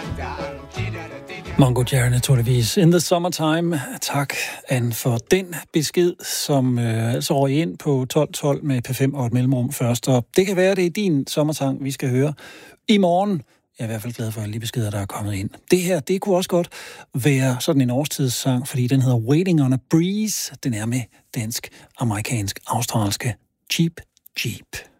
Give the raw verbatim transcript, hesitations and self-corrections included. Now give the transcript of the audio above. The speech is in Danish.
Mongo Jerry naturligvis. In the Summertime. Tak, Anne, for den besked, som øh, altså røg ind på tolv tolv med P fem og et mellemrum først. Og det kan være, det er din sommersang, vi skal høre i morgen. Jeg er i hvert fald glad for alle de beskeder, der er kommet ind. Det her, det kunne også godt være sådan en årstidssang, fordi den hedder Waiting on a Breeze. Den er med dansk, amerikansk, australske Cheap Jeep.